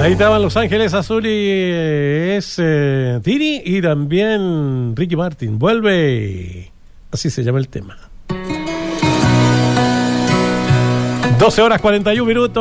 Ahí estaban Los Ángeles Azules, Tini y también Ricky Martin. Vuelve, así se llama el tema. 12 horas 41 minutos.